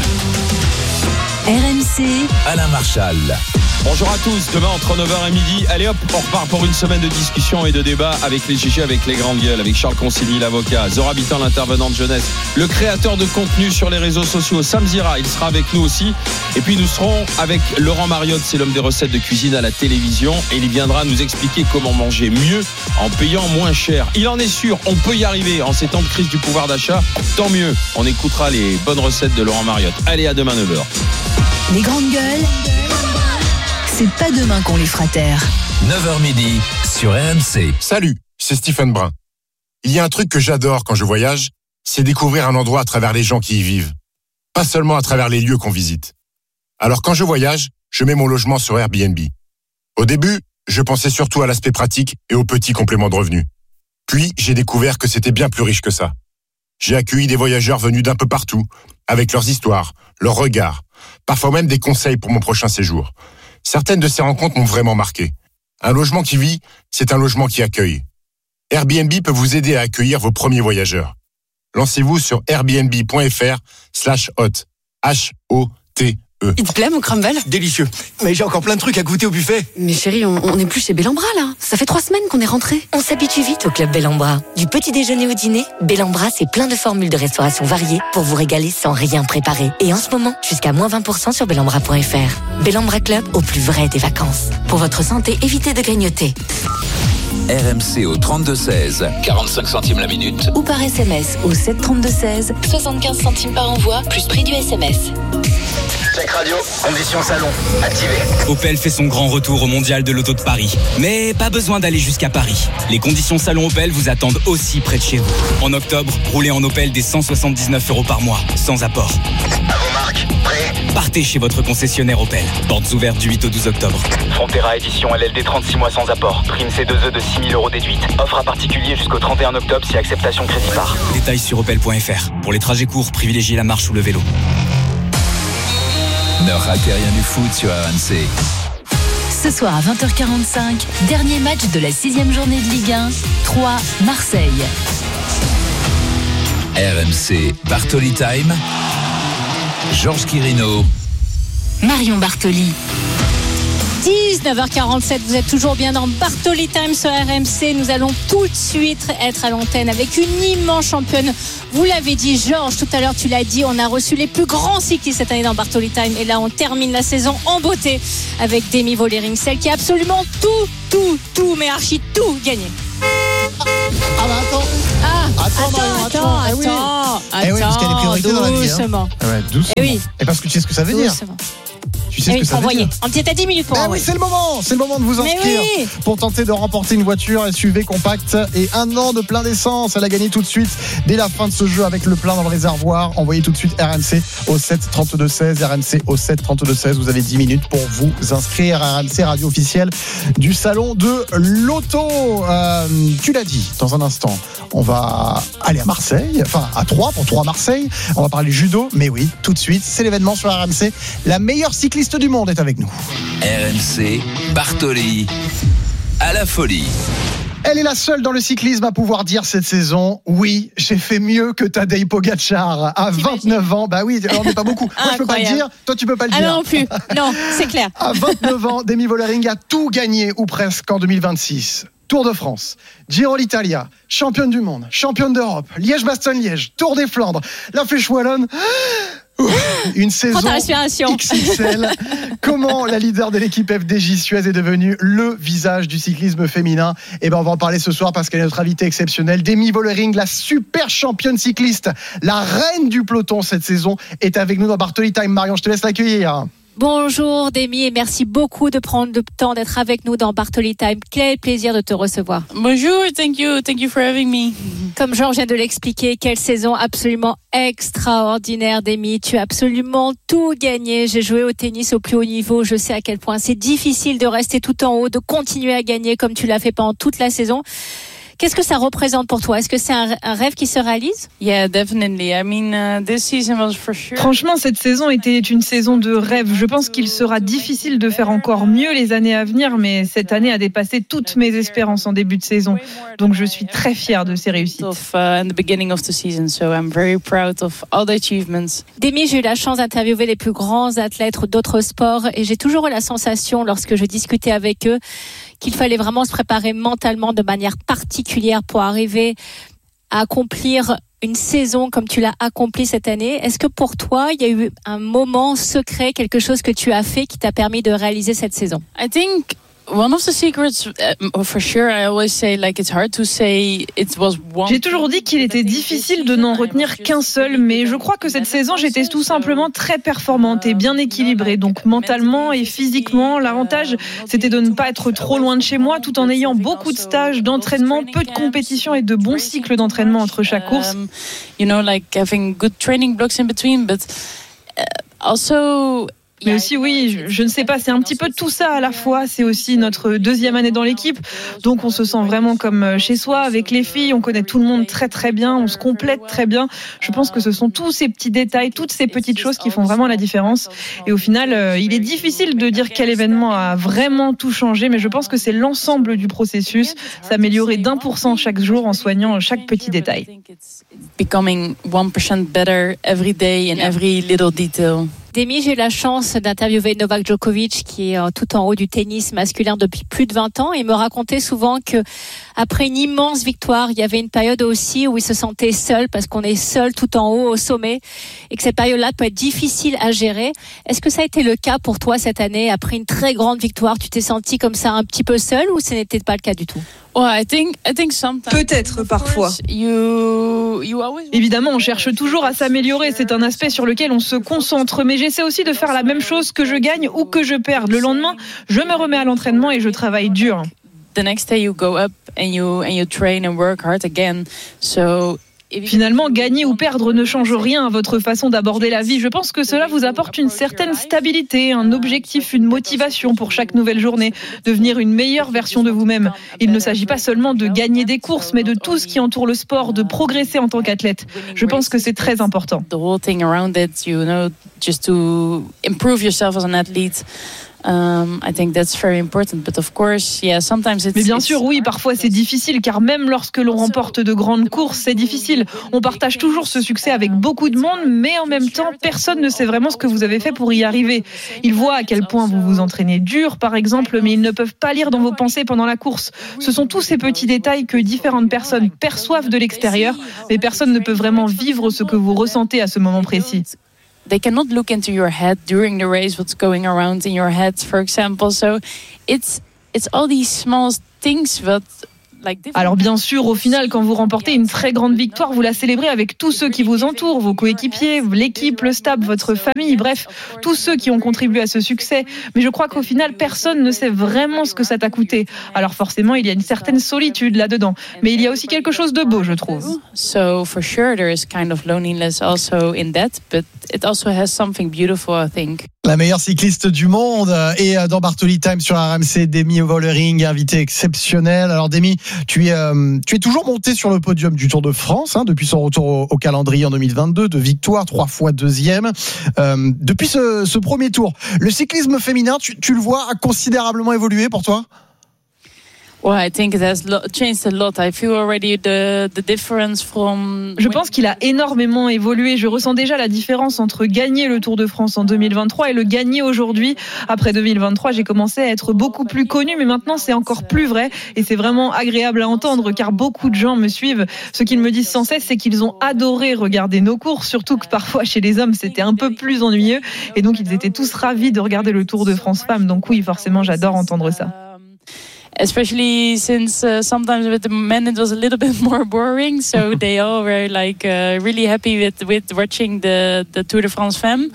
R M C, Alain Marchal. Bonjour à tous, demain entre neuf heures et midi, allez hop, on repart pour une semaine de discussion et de débat avec les G G, avec les grandes gueules, avec Charles Consigny, l'avocat, Zora Bitan, l'intervenant de jeunesse, le créateur de contenu sur les réseaux sociaux, Sam Zira, il sera avec nous aussi. Et puis nous serons avec Laurent Mariotte, c'est l'homme des recettes de cuisine à la télévision, et il viendra nous expliquer comment manger mieux en payant moins cher. Il en est sûr, on peut y arriver en ces temps de crise du pouvoir d'achat, tant mieux, on écoutera les bonnes recettes de Laurent Mariotte. Allez, à demain neuf heures. les grandes gueules, c'est pas demain qu'on les fera taire. neuf heures midi sur R M C. Salut, c'est Stephen Brun. Il y a un truc que j'adore quand je voyage, c'est découvrir un endroit à travers les gens qui y vivent. Pas seulement à travers les lieux qu'on visite. Alors quand je voyage, je mets mon logement sur Airbnb. Au début, je pensais surtout à l'aspect pratique et aux petits compléments de revenus. Puis, j'ai découvert que c'était bien plus riche que ça. J'ai accueilli des voyageurs venus d'un peu partout, avec leurs histoires, leurs regards, parfois même des conseils pour mon prochain séjour. Certaines de ces rencontres m'ont vraiment marqué. Un logement qui vit, c'est un logement qui accueille. Airbnb peut vous aider à accueillir vos premiers voyageurs. Lancez-vous sur airbnb.fr slash hot. H O T E. Il te plaît mon crumble? Délicieux. Mais j'ai encore plein de trucs à goûter au buffet. Mais chérie, on on n'est plus chez Bellambra là. Ça fait trois semaines qu'on est rentrés. On s'habitue vite au club Bellambra. Du petit déjeuner au dîner, Bellambra, c'est plein de formules de restauration variées pour vous régaler sans rien préparer. Et en ce moment, jusqu'à moins vingt pour cent sur bellambra point f r. Bellambra Club, au plus vrai des vacances. Pour votre santé, évitez de grignoter. R M C au trente-deux seize, quarante-cinq centimes la minute. Ou par S M S au sept trente-deux seize, soixante-quinze centimes par envoi, plus prix du S M S. Check radio, conditions salon, activé. Opel fait son grand retour au Mondial de l'Auto de Paris. Mais pas besoin d'aller jusqu'à Paris. Les conditions salon Opel vous attendent aussi près de chez vous. En octobre, roulez en Opel dès cent soixante-dix-neuf euros par mois, sans apport. À vos marques, prêt? Partez chez votre concessionnaire Opel. Portes ouvertes du huit au douze octobre. Frontera édition L L D trente-six mois sans apport. Prime C deux E de six mille euros déduite. Offre à particulier jusqu'au trente et un octobre si acceptation crédit par. Détails sur opel point f r. Pour les trajets courts, privilégiez la marche ou le vélo. Ne ratez rien du foot sur R M C. Ce soir à vingt heures quarante-cinq, dernier match de la sixième journée de Ligue un, trois Marseille. R M C Bartoli Time. Georges Quirino. Marion Bartoli. dix-neuf heures quarante-sept, vous êtes toujours bien dans Bartoli Time sur R M C. Nous allons tout de suite être à l'antenne avec une immense championne. Vous l'avez dit, Georges, tout à l'heure tu l'as dit, on a reçu les plus grands cyclistes cette année dans Bartoli Time. Et là, on termine la saison en beauté avec Demi Vollering, celle qui a absolument tout, tout, tout, mais archi tout gagné. Ah bah attends. Ah, attends, attends, Marion, attends, attends. Eh oui. attends, Eh oui, parce qu'il y a des priorités dans la vie. Hein. Doucement. Ouais, doucement. Eh oui. Et parce que tu sais ce que ça veut Doucement. dire. Tu sais eh ce oui, que ça veut envoyer. dire. On était à dix minutes pour eh envoyer. oui, c'est le moment. C'est le moment de vous Mais inscrire oui. pour tenter de remporter une voiture S U V compacte et un an de plein d'essence. Elle a gagné tout de suite dès la fin de ce jeu avec le plein dans le réservoir. Envoyez tout de suite R M C au sept trente-deux seize. R M C au sept trente-deux seize. Vous avez dix minutes pour vous inscrire. R M C, radio officielle du salon de l'auto. Euh, tu l'as dit dans un instant. On va aller à Marseille, enfin à Troyes pour Troyes Marseille. On va parler judo, mais oui, tout de suite, c'est l'événement sur R M C. La meilleure cycliste du monde est avec nous. R M C Bartoli à la folie. Elle est la seule dans le cyclisme à pouvoir dire cette saison, oui, j'ai fait mieux que Tadej Pogacar à vingt-neuf ans. Bah oui, on n'est pas beaucoup. Moi, je peux pas le dire. Toi, tu peux pas le ah dire. Ah non plus. Non, c'est clair. À vingt-neuf ans, Demi Vollering a tout gagné ou presque en deux mille vingt-six. Tour de France, Giro d'Italia, championne du monde, championne d'Europe, Liège-Bastogne-Liège, Tour des Flandres, la Flèche Wallonne. Une saison X X L. Comment la leader de l'équipe F D J Suez est devenue le visage du cyclisme féminin? Eh ben, on va en parler ce soir parce qu'elle est notre invitée exceptionnelle. Demi Vollering, la super championne cycliste, la reine du peloton cette saison, est avec nous dans Bartoli Time. Marion, je te laisse l'accueillir. Bonjour Demi et merci beaucoup de prendre le temps d'être avec nous dans Bartoli Time. Quel plaisir de te recevoir. Bonjour, thank you, thank you for having me. Comme Georges vient de l'expliquer, quelle saison absolument extraordinaire Demi. Tu as absolument tout gagné. J'ai joué au tennis au plus haut niveau. Je sais à quel point c'est difficile de rester tout en haut, de continuer à gagner comme tu l'as fait pendant toute la saison. Qu'est-ce que ça représente pour toi? Est-ce que c'est un, un rêve qui se réalise? Yeah, definitely. I mean, uh, this season was for sure. Franchement, cette saison était une saison de rêve. Je pense qu'il sera difficile de faire encore mieux les années à venir, mais cette année a dépassé toutes mes espérances en début de saison. Donc, je suis très fière de ces réussites. Of, uh, in the beginning of the season, so I'm very proud of all the achievements. Demi, j'ai eu la chance d'interviewer les plus grands athlètes d'autres sports et j'ai toujours eu la sensation, lorsque je discutais avec eux, qu'il fallait vraiment se préparer mentalement de manière particulière pour arriver à accomplir une saison comme tu l'as accompli cette année. Est-ce que pour toi, il y a eu un moment secret, quelque chose que tu as fait qui t'a permis de réaliser cette saison? I think one of the secrets, uh, for sure, I always say like it's hard to say it was one. J'ai toujours dit qu'il était difficile de n'en retenir qu'un seul, mais je crois que cette saison, j'étais tout simplement très performante et bien équilibrée. Donc mentalement et physiquement, l'avantage, c'était de ne pas être trop loin de chez moi, tout en ayant beaucoup de stages, d'entraînement, peu de compétitions et de bons cycles d'entraînement entre chaque course. Um, you know, like having good training blocks in between, but uh, also. Mais aussi, oui, je, je ne sais pas, c'est un petit peu tout ça à la fois. C'est aussi notre deuxième année dans l'équipe, donc on se sent vraiment comme chez soi avec les filles. On connaît tout le monde très très bien, on se complète très bien. Je pense que ce sont tous ces petits détails, toutes ces petites choses qui font vraiment la différence. Et au final, euh, il est difficile de dire quel événement a vraiment tout changé, mais je pense que c'est l'ensemble du processus, s'améliorer d'un pour cent chaque jour en soignant chaque petit détail. Becoming one percent better every day in every little detail. Demi, j'ai eu la chance d'interviewer Novak Djokovic qui est tout en haut du tennis masculin depuis plus de vingt ans et il me racontait souvent que après une immense victoire, il y avait une période aussi où il se sentait seul parce qu'on est seul tout en haut au sommet et que cette période-là peut être difficile à gérer. Est-ce que ça a été le cas pour toi cette année? Après une très grande victoire, tu t'es senti comme ça un petit peu seul ou ce n'était pas le cas du tout? Well, I think, I think sometimes, peut-être parfois. You, you always... Évidemment, on cherche toujours à s'améliorer. C'est un aspect sur lequel on se concentre. Mais j'ai j'essaie aussi de faire la même chose que je gagne ou que je perde. Le lendemain, je me remets à l'entraînement et je travaille dur. The next day you go up and you and you train and work hard again. So finalement, gagner ou perdre ne change rien à votre façon d'aborder la vie. Je pense que cela vous apporte une certaine stabilité, un objectif, une motivation pour chaque nouvelle journée, devenir une meilleure version de vous-même. Il ne s'agit pas seulement de gagner des courses, mais de tout ce qui entoure le sport, de progresser en tant qu'athlète. Je pense que c'est très important. The whole thing around it, you know, just to improve yourself as an athlete. Um, I think that's very important, but of course, yeah, sometimes it's. Mais bien sûr, oui, parfois c'est difficile, car même lorsque l'on remporte de grandes courses, c'est difficile. On partage toujours ce succès avec beaucoup de monde, mais en même temps, personne ne sait vraiment ce que vous avez fait pour y arriver. Ils voient à quel point vous vous entraînez dur, par exemple, mais ils ne peuvent pas lire dans vos pensées pendant la course. Ce sont tous ces petits détails que différentes personnes perçoivent de l'extérieur, mais personne ne peut vraiment vivre ce que vous ressentez à ce moment précis. They cannot look into your head during the race, what's going around in your head, for example. So it's it's all these small things, but Alors bien sûr, au final, quand vous remportez une très grande victoire, vous la célébrez avec tous ceux qui vous entourent, vos coéquipiers, l'équipe, le staff, votre famille, bref, tous ceux qui ont contribué à ce succès. Mais je crois qu'au final, personne ne sait vraiment ce que ça t'a coûté. Alors forcément, il y a une certaine solitude là-dedans. Mais il y a aussi quelque chose de beau, je trouve. So for sure, there is kind of loneliness also in that, but it also has something beautiful, I think. La meilleure cycliste du monde et dans Bartoli Time sur R M C, Demi Vollering, invité exceptionnel. Alors Demi, tu es, euh, tu es toujours monté sur le podium du Tour de France hein, depuis son retour au, au calendrier en deux mille vingt-deux, de victoire, trois fois deuxième. Euh, depuis ce, ce premier tour, le cyclisme féminin, tu, tu le vois, a considérablement évolué pour toi ? Well, I think it has changed a lot. I feel already the the difference from. Je pense qu'il a énormément évolué. Je ressens déjà la différence entre gagner le Tour de France en deux mille vingt-trois et le gagner aujourd'hui. Après deux mille vingt-trois, j'ai commencé à être beaucoup plus connue, mais maintenant c'est encore plus vrai et c'est vraiment agréable à entendre car beaucoup de gens me suivent. Ce qu'ils me disent sans cesse, c'est qu'ils ont adoré regarder nos courses, surtout que parfois chez les hommes c'était un peu plus ennuyeux et donc ils étaient tous ravis de regarder le Tour de France femmes. Donc oui, forcément, j'adore entendre ça. Especially since uh, sometimes with the men it was a little bit more boring, so they all were like uh, really happy with with watching the the Tour de France Femmes.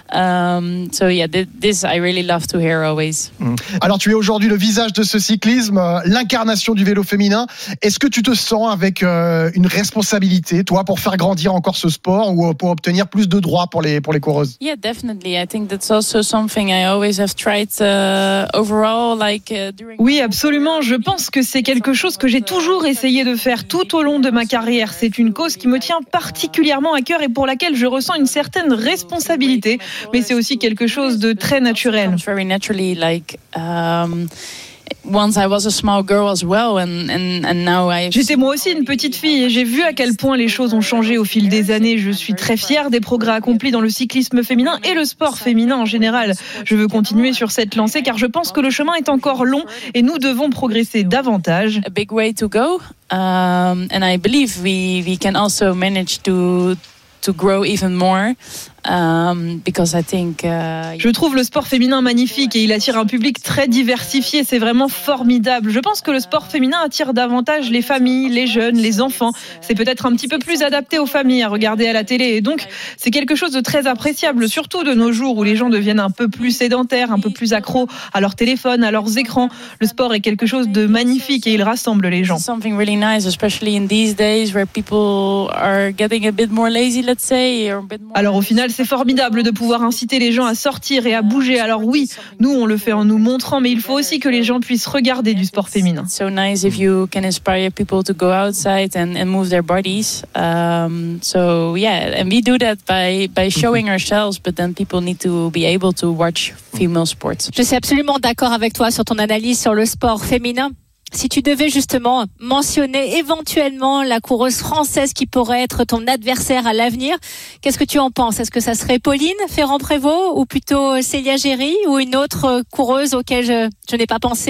Um, so yeah, this I really love to hear always. Alors tu es aujourd'hui le visage de ce cyclisme, l'incarnation du vélo féminin. Est-ce que tu te sens avec euh, une responsabilité, toi, pour faire grandir encore ce sport ou pour obtenir plus de droits pour les pour les coureuses? Yeah, definitely. I think that's also something I always have tried uh, overall, like uh, during. Oui, absolument. Je pense que c'est quelque chose que j'ai toujours essayé de faire tout au long de ma carrière. C'est une cause qui me tient particulièrement à cœur et pour laquelle je ressens une certaine responsabilité, mais c'est aussi quelque chose de très naturel. Very naturally, like. Um Once I was a small girl as well, and and and now I. J'étais moi aussi une petite fille et j'ai vu à quel point les choses ont changé au fil des années. Je suis très fière des progrès accomplis dans le cyclisme féminin et le sport féminin en général. Je veux continuer sur cette lancée car je pense que le chemin est encore long et nous devons progresser davantage. A big way to go, um, and I believe we we can also manage to to grow even more. Um, because I think, uh... Je trouve le sport féminin magnifique et il attire un public très diversifié. C'est vraiment formidable. Je pense que le sport féminin attire davantage les familles, les jeunes, les enfants. C'est peut-être un petit peu plus adapté aux familles à regarder à la télé. Et donc, c'est quelque chose de très appréciable, surtout de nos jours où les gens deviennent un peu plus sédentaires, un peu plus accros à leur téléphone, à leurs écrans. Le sport est quelque chose de magnifique et il rassemble les gens. Something really nice, especially in these days where people are getting a bit more lazy, let's say, or a bit more... Alors au final, c'est formidable de pouvoir inciter les gens à sortir et à bouger. Alors oui, nous on le fait en nous montrant, mais il faut aussi que les gens puissent regarder du sport féminin. So nice if you can inspire people to go outside and, and move their bodies. Um, so yeah, and we do that by by showing ourselves, but then people need to be able to watch female sports. Je suis absolument d'accord avec toi sur ton analyse sur le sport féminin. Si tu devais justement mentionner éventuellement la coureuse française qui pourrait être ton adversaire à l'avenir, qu'est-ce que tu en penses? Est-ce que ça serait Pauline Ferrand-Prévot ou plutôt Célia Géry ou une autre coureuse auquel je, je n'ai pas pensé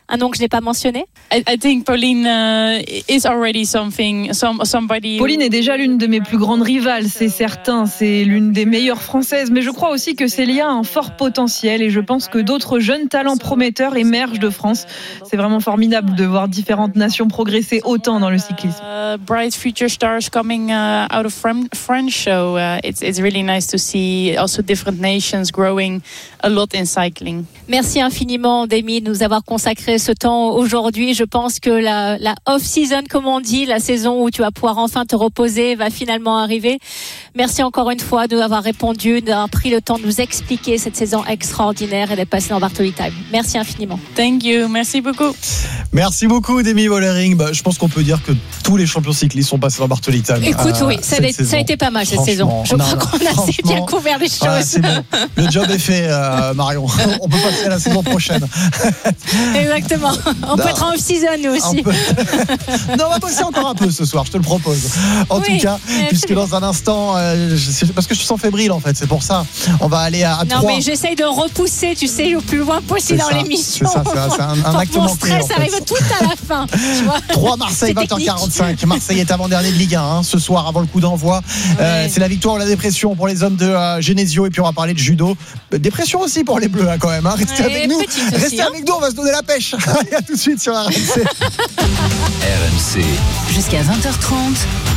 Un nom que je n'ai pas mentionné. I, I think Pauline uh, is already something, some, somebody. Pauline est déjà l'une de mes plus grandes rivales, c'est certain. C'est l'une des meilleures françaises. Mais je crois aussi que Célia a un fort potentiel et je pense que d'autres jeunes talents prometteurs émergent de France. C'est vraiment formidable de voir différentes nations progresser autant dans le cyclisme. Uh, bright future stars coming uh, out of French, so uh, it's, it's really nice to see also different nations growing a lot in cycling. Merci infiniment, Demi, de nous avoir consacré ce temps aujourd'hui. Je pense que la, la off-season, comme on dit, la saison où tu vas pouvoir enfin te reposer, va finalement arriver. Merci encore une fois de nous avoir répondu, d'avoir pris le temps de nous expliquer cette saison extraordinaire et d'être passé dans Bartoli Time. Merci infiniment. Thank you. Merci beaucoup. Merci beaucoup, Demi Vollering. Bah, je pense qu'on peut dire que tous les champions cyclistes sont passés dans Bartoli Time. Écoute, euh, oui, ça a, ça a été pas mal cette saison. Je non, crois qu'on a assez bien couvert les choses. Ouais, c'est bon. Le job est fait, euh, Marion. On peut passer à la saison prochaine. Exactement. On non. peut être en off-season, nous aussi. Peut... non, on va bosser encore un peu ce soir, je te le propose. En oui, tout cas, puisque dans un instant, euh, c'est parce que je sens fébrile en fait, c'est pour ça. On va aller à, à non, Troyes. mais j'essaye de repousser, tu sais, le plus loin possible c'est dans ça, l'émission. C'est ça, c'est, c'est un, un acte mon manqué. Stress en fait. arrive tout à la fin. Troyes Marseille, vingt heures quarante-cinq. Marseille est avant-dernier de Ligue un hein, ce soir avant le coup d'envoi. Ouais. Euh, c'est la victoire ou la dépression pour les hommes de euh, Genesio et puis on va parler de judo. Dépression aussi pour les Bleus hein, quand même. Hein. Restez ouais, avec nous. Aussi, Restez hein. avec nous, on va se donner la pêche. Allez, à tout de suite sur R M C. R M C. Jusqu'à vingt heures trente.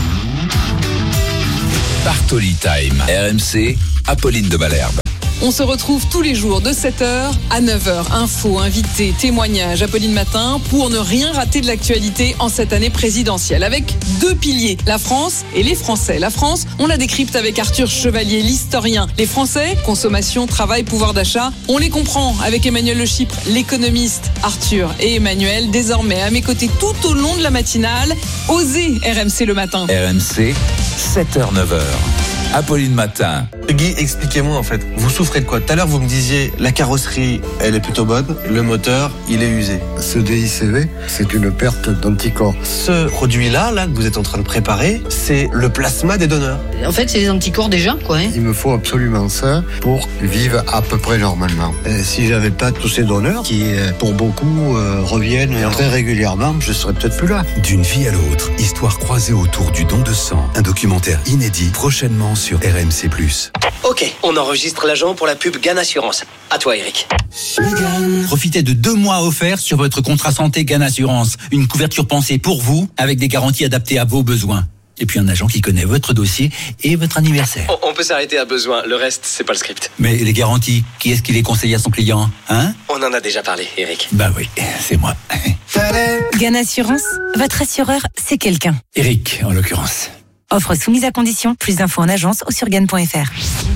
Bartoli Time. R M C, Apolline de Malherbe. On se retrouve tous les jours de sept heures à neuf heures. Infos, invités, témoignages, Apolline Matin pour ne rien rater de l'actualité en cette année présidentielle. Avec deux piliers, la France et les Français. La France, on la décrypte avec Arthur Chevalier, l'historien. Les Français, consommation, travail, pouvoir d'achat, on les comprend avec Emmanuel Le Chypre, l'économiste. Arthur et Emmanuel, désormais à mes côtés tout au long de la matinale. Osez R M C le matin. R M C, sept heures neuf heures. Apolline Matin. Guy, expliquez-moi en fait, vous souffrez de quoi? Tout à l'heure vous me disiez la carrosserie elle est plutôt bonne, le moteur il est usé. Ce D I C V c'est une perte d'anticorps. Ce produit là, là que vous êtes en train de préparer, c'est le plasma des donneurs. En fait c'est des anticorps déjà quoi. Hein. Il me faut absolument ça pour vivre à peu près normalement. Et si j'avais pas tous ces donneurs qui pour beaucoup euh, reviennent très régulièrement, je serais peut-être plus là. D'une vie à l'autre, histoire croisée autour du don de sang, un documentaire inédit prochainement sur R M C plus. Ok, on enregistre l'agent pour la pub Gann Assurance. À toi, Eric. Profitez de deux mois offerts sur votre contrat santé Gann Assurance. Une couverture pensée pour vous, avec des garanties adaptées à vos besoins. Et puis un agent qui connaît votre dossier et votre anniversaire. On, on peut s'arrêter à besoin, le reste, c'est pas le script. Mais les garanties, qui est-ce qui les conseille à son client, hein? On en a déjà parlé, Eric. Bah oui, c'est moi. Gann Assurance, votre assureur, c'est quelqu'un. Eric, en l'occurrence. Offre soumise à condition. Plus d'infos en agence ou sur gann point f r.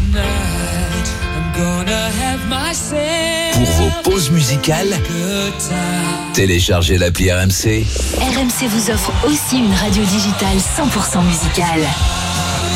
Pour vos pauses musicales, téléchargez l'appli R M C. R M C vous offre aussi une radio digitale cent pour cent musicale.